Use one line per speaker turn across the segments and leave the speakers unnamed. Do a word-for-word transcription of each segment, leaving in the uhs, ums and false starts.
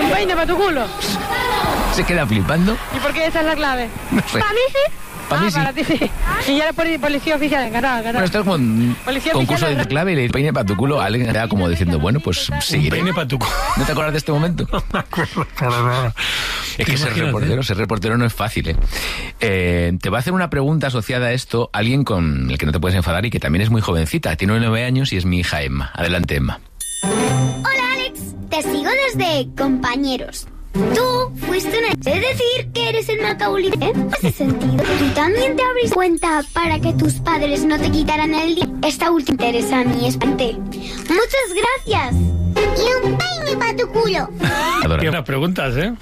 Un peine para tu culo.
Se queda flipando.
¿Y por qué esa es la clave?
No sé.
¿Para mí sí?
Para
ah,
mí sí.
Para ti sí. Y ya eres poli- policía oficial, encarado, encarado.
Bueno, esto es como un
Policía
concurso
oficial
de
de-
clave y le dice peine para tu culo. Alguien era como diciendo, bueno, pues sí.
Peine para tu culo.
¿No te acuerdas de este momento?
No me acuerdo para nada.
Es que ser
Imagínate.
reportero, ser reportero no es fácil, ¿eh? Eh, te va a hacer una pregunta asociada a esto alguien con el que no te puedes enfadar y que también es muy jovencita. Tiene nueve años y es mi hija Emma. Adelante, Emma.
Hola, Alex. Te sigo desde Compañeros. Tú fuiste una... ¿Es decir que eres el Macaulay? ¿Eh? ¿Hace sentido? ¿Tú también te abrís cuenta para que tus padres no te quitaran el día? Esta última interesa a mí es parte. Muchas gracias. Y un peine para tu culo.
Adora.
Y unas preguntas, ¿eh?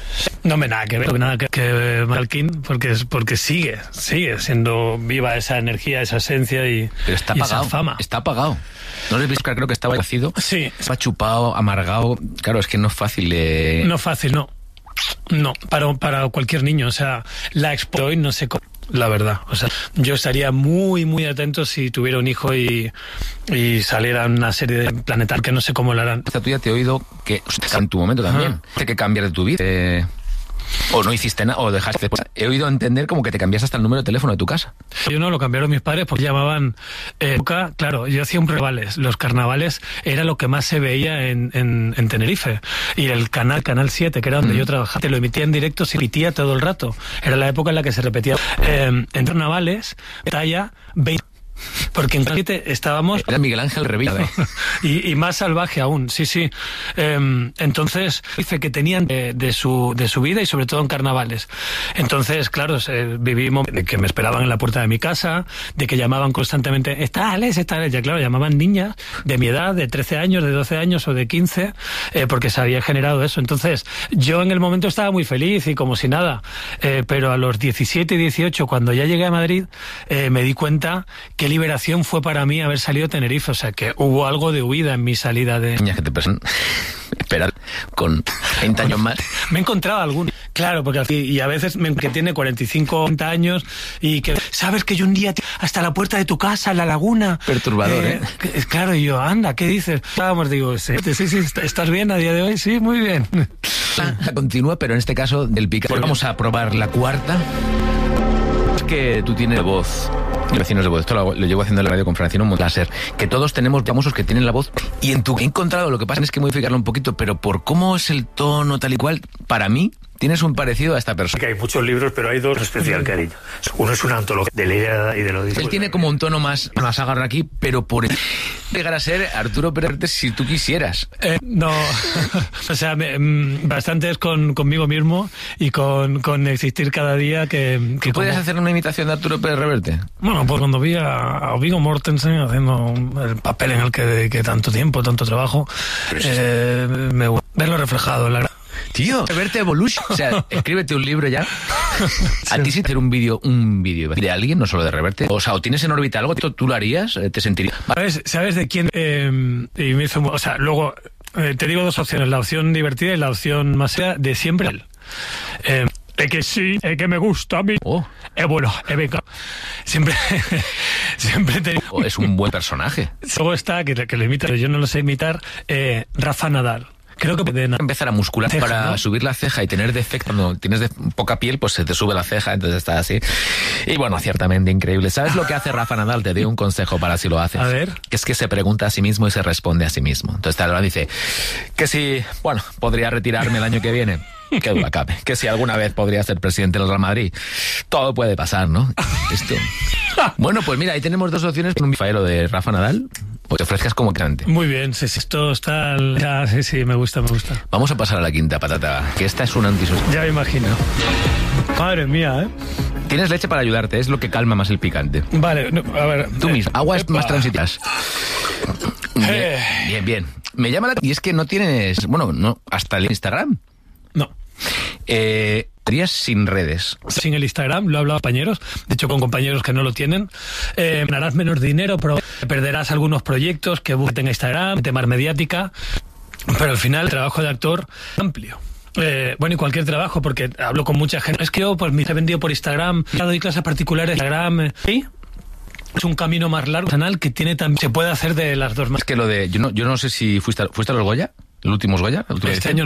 No me nada que ver, nada que, que Malkin, porque es porque sigue, sigue siendo viva esa energía, esa esencia y,
Pero está
y
apagado.
esa fama.
Está apagado. ¿No le veis? Creo que estaba vacío.
Sí.
Estaba chupado, amargado. Claro, es que no es fácil de...
No fácil, no. No, para, para cualquier niño. O sea, la expo hoy no sé cómo, la verdad. O sea, yo estaría muy, muy atento si tuviera un hijo y, y saliera una serie de planetal que no sé cómo lo harán.
Esta tuya te he oído que en tu momento también. Tiene que cambiar de tu vida. Eh, o no hiciste nada, o dejaste... He oído entender como que te cambiaste hasta el número de teléfono de tu casa.
Yo no, lo cambiaron mis padres porque llamaban... Eh, claro, yo hacía un carnavales. Los carnavales era lo que más se veía en, en, en Tenerife. Y el canal, Canal siete, que era donde mm. yo trabajaba, te lo emitía en directo, se emitía todo el rato. Era la época en la que se repetía. Eh, en carnavales, talla veinte... Porque en siete estábamos...
Era Miguel Ángel Revilla.
y, y más salvaje aún, sí, sí. Eh, entonces, dice que tenían de, de, su, de su vida y sobre todo en carnavales. Entonces, claro, eh, vivimos de que me esperaban en la puerta de mi casa, de que llamaban constantemente, está Alex, está Alex. Ya claro, llamaban niñas de mi edad, de trece años, de doce años o de quince, eh, porque se había generado eso. Entonces, yo en el momento estaba muy feliz y como si nada. Eh, pero a los diecisiete y dieciocho, cuando ya llegué a Madrid, eh, me di cuenta que liberación fue para mí haber salido a Tenerife, o sea que hubo algo de huida en mi salida de...
Niñas que te presentan, esperar con veinte años más.
Me he encontrado alguno, claro, porque así, y a veces me, que tiene cuarenta y cinco, cuarenta años y que sabes que yo un día hasta la puerta de tu casa, en la laguna.
Perturbador, ¿eh?
eh que, claro, y yo, anda, ¿qué dices? Vamos, digo, sí, sí, sí, ¿estás bien a día de hoy? Sí, muy bien.
Ah, continúa, pero en este caso del pica. Pues vamos a probar la cuarta. Es que tú tienes voz... Vecinos de voz, esto lo, lo llevo haciendo en la radio con Francino Láser, que todos tenemos famosos que tienen la voz y en tu he encontrado, lo que pasa es que modificarlo un poquito, pero por cómo es el tono tal y cual, para mí tienes un parecido a esta persona.
Que hay muchos libros, pero hay dos especial cariño. Uno es una antología de la idea y de lo dicho.
Él tiene como un tono más, más agarro aquí, pero por llegar a ser Arturo Pérez si tú quisieras.
Eh, no, o sea, me, mm, bastante es con, conmigo mismo y con, con existir cada día que... que
¿Puedes
como...
hacer una imitación de Arturo Pérez Reverte?
Bueno, pues cuando vi a, a Viggo Mortensen haciendo el papel en el que dediqué tanto tiempo, tanto trabajo, eh, me gusta verlo reflejado en la...
Tío, Reverte Evolution. O sea, escríbete un libro ya. A ti sí hacer un vídeo, un vídeo de alguien, no solo de Reverte. O sea, o tienes en órbita algo, ¿tú lo harías? ¿Te sentirías?
¿Sabes, ¿Sabes de quién? Eh, y me hizo, o sea, luego eh, te digo dos opciones, la opción divertida y la opción más seria de siempre. Eh, Es que sí, es que me gusta a mí.
Oh.
Es bueno, es venga. Siempre, siempre te...
Oh, es un buen personaje.
Luego está, que, que lo imita, yo no lo sé imitar, eh, Rafa Nadal. Creo que puede
empezar a muscular ceja, para ¿no? subir la ceja y tener defecto. Cuando tienes de poca piel, pues se te sube la ceja, entonces está así. Y bueno, ciertamente increíble. ¿Sabes lo que hace Rafa Nadal? Te doy un consejo para si lo haces.
A ver.
Que es que se pregunta a sí mismo y se responde a sí mismo. Entonces Nadal dice que si, bueno, podría retirarme el año que viene. Qué duda cabe. Que si alguna vez podría ser presidente del Real Madrid. Todo puede pasar, ¿no? Esto. Bueno, pues mira, ahí tenemos dos opciones con un bifaelo de Rafa Nadal. O te ofrezcas como cante.
Muy bien, sí, sí, esto está... Ya, sí, sí, me gusta, me gusta.
Vamos a pasar a la quinta patata, que esta es un antisocial.
Ya me imagino. Madre mía, ¿eh?
Tienes leche para ayudarte, es lo que calma más el picante.
Vale, no, a ver...
Tú
eh,
mismo, aguas
epa.
más transitas. Bien,
Eh.
bien, bien. Me llama la... Y es que no tienes... Bueno, no, hasta el Instagram.
No.
Eh... Serías sin redes.
Sin el Instagram, lo he hablado a compañeros, de hecho con compañeros que no lo tienen. Eh, ganarás menos dinero, pero perderás algunos proyectos que busquen Instagram, temas mediática, pero al final el trabajo de actor es amplio. Eh, bueno, y cualquier trabajo, porque hablo con mucha gente. Es que yo pues me he vendido por Instagram, doy clases particulares de Instagram, ¿sí? Es un camino más largo, canal que tiene también, se puede hacer de las dos más.
Es que lo de, yo no, yo no sé si fuiste, fuiste a los Goya, el último Goya, el último
este año